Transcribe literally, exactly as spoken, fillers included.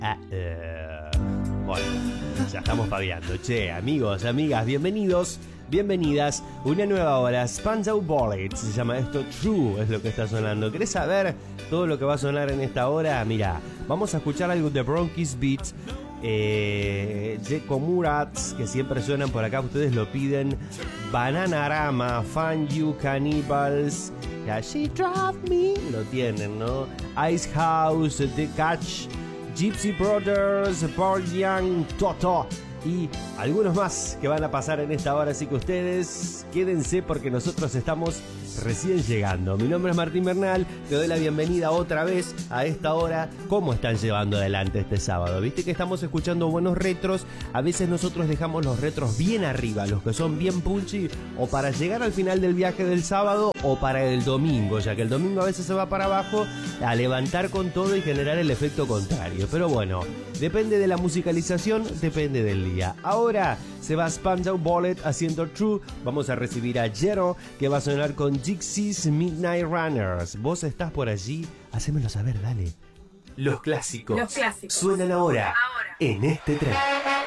Ah, uh. Bueno, ya estamos paviando. Che, amigos, amigas, bienvenidos, bienvenidas. Una nueva hora, Spandau Ballet. Se llama esto True, es lo que está sonando. ¿Querés saber todo lo que va a sonar en esta hora? Mirá, vamos a escuchar algo de Bronx Beat. Eh, Jeko Murats, que siempre suenan por acá, ustedes lo piden. Bananarama, Fan You, Cannibals, yeah, She Drive Me, lo tienen, ¿no? Ice House, The Catch, Gypsy Brothers, Paul Young, Toto y algunos más que van a pasar en esta hora, así que ustedes quédense porque nosotros estamos recién llegando. Mi nombre es Martín Bernal, te doy la bienvenida otra vez a esta hora. ¿Cómo están llevando adelante este sábado? Viste que estamos escuchando buenos retros, a veces nosotros dejamos los retros bien arriba, los que son bien punchy, o para llegar al final del viaje del sábado o para el domingo, ya que el domingo a veces se va para abajo a levantar con todo y generar el efecto contrario. Pero bueno, depende de la musicalización, depende del día. Ahora se va Spandau Ballet haciendo True. Vamos a recibir a Jero, que va a sonar con Dixie's Midnight Runners. Vos estás por allí, hacémelo saber, dale. Los clásicos, Los clásicos suenan ahora, ahora. en este tren.